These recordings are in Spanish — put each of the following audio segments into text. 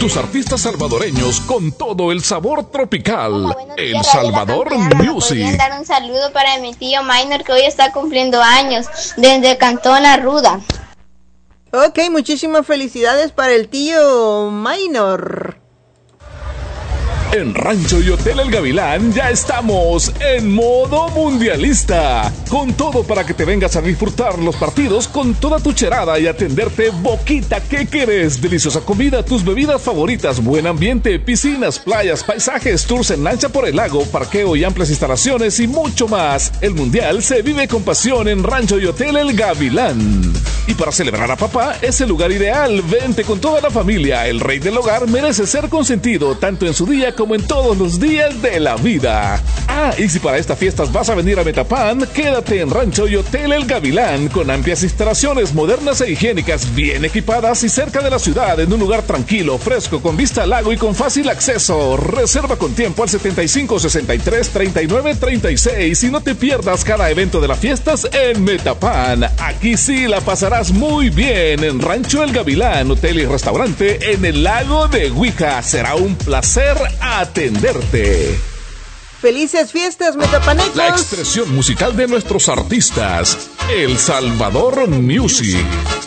tus artistas salvadoreños con todo el sabor tropical. Hola, El días, Salvador Music. ¿Podrían dar un saludo para mi tío Minor, que hoy está cumpliendo años, desde Cantón Arruda? Ok, muchísimas felicidades para el tío Minor. En Rancho y Hotel El Gavilán ya estamos en modo mundialista, con todo para que te vengas a disfrutar los partidos con toda tu cherada y atenderte boquita que querés. Deliciosa comida, tus bebidas favoritas, buen ambiente, piscinas, playas, paisajes, tours en lancha por el lago, parqueo y amplias instalaciones y mucho más. El mundial se vive con pasión en Rancho y Hotel El Gavilán. Y para celebrar a papá es el lugar ideal. Vente con toda la familia. El rey del hogar merece ser consentido tanto en su día como en todos los días de la vida. Ah, y si para estas fiestas vas a venir a Metapan, quédate en Rancho y Hotel El Gavilán, con amplias instalaciones modernas e higiénicas, bien equipadas y cerca de la ciudad, en un lugar tranquilo, fresco, con vista al lago y con fácil acceso. Reserva con tiempo al 75 63 39 36 y no te pierdas cada evento de las fiestas en Metapan. Aquí sí la pasarás muy bien en Rancho El Gavilán, hotel y restaurante en el lago de Huija. Será un placer atenderte. ¡Felices fiestas, metapanecos! La expresión musical de nuestros artistas, El Salvador Music.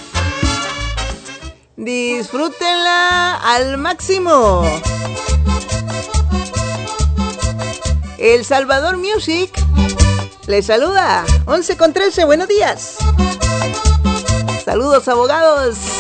Disfrútenla al máximo. El Salvador Music les saluda. 11:13, buenos días. Saludos, abogados.